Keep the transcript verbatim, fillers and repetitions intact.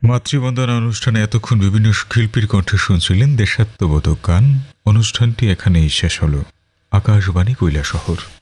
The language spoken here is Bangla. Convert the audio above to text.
মাতৃবন্দনা অনুষ্ঠানে এতক্ষণ বিভিন্ন শিল্পীর কণ্ঠে শুনছিলেন দেশাত্মবোধক গান। অনুষ্ঠানটি এখানেই শেষ হলো। আকাশবাণী কৈলাসহর।